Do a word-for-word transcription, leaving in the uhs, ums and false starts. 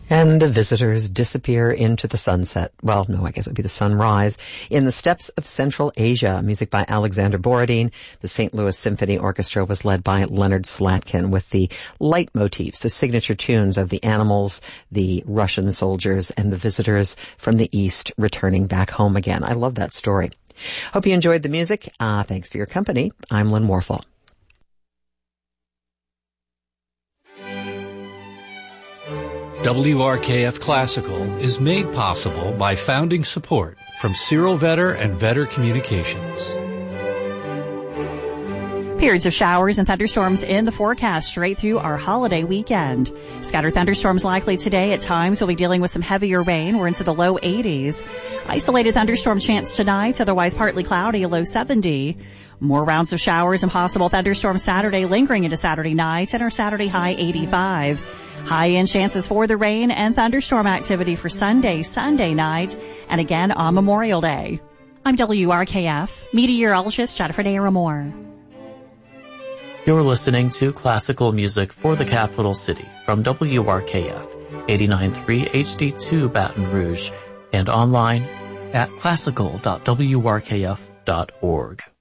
And the visitors disappear into the sunset. Well, no, I guess it would be the sunrise. In the steppes of Central Asia, music by Alexander Borodin. The Saint Louis Symphony Orchestra was led by Leonard Slatkin with the leitmotifs, the signature tunes of the animals, the Russian soldiers, and the visitors from the East returning back home again. I love that story. Hope you enjoyed the music. Uh, thanks for your company. I'm Lynn Warfel. W R K F Classical is made possible by founding support from Cyril Vetter and Vetter Communications. Periods of showers and thunderstorms in the forecast straight through our holiday weekend. Scattered thunderstorms likely today. At times we'll be dealing with some heavier rain. We're into the low eighties. Isolated thunderstorm chance tonight, otherwise partly cloudy, a low seventy. More rounds of showers and possible thunderstorms Saturday lingering into Saturday night and our Saturday high eighty-five. High-end chances for the rain and thunderstorm activity for Sunday, Sunday night, and again on Memorial Day. I'm W R K F meteorologist Jennifer Naramore. You're listening to classical music for the capital city from W R K F eighty-nine point three H D two Baton Rouge and online at classical dot w r k f dot org.